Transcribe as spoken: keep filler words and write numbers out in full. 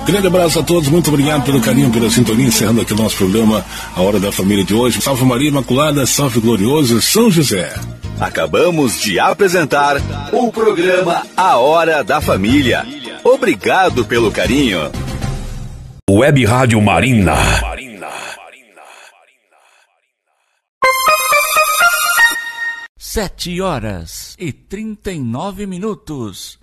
Grande abraço a todos, muito obrigado pelo carinho, pela sintonia, encerrando aqui o nosso programa A Hora da Família de hoje. Salve Maria Imaculada, salve glorioso São José. Acabamos de apresentar o programa A Hora da Família. Obrigado pelo carinho. Web Rádio Marina. Sete horas e trinta e nove minutos.